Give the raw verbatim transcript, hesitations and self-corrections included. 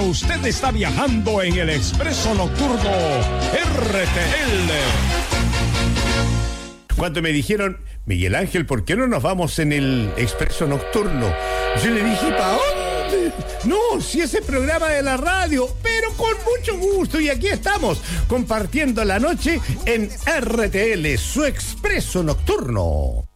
usted está viajando en el Expreso Nocturno R T L. Cuando me dijeron, Miguel Ángel, ¿por qué no nos vamos en el Expreso Nocturno? Yo le dije, ¿para dónde? No, si ese programa de la radio, pero con mucho gusto. Y aquí estamos, compartiendo la noche en R T L, su Expreso Nocturno.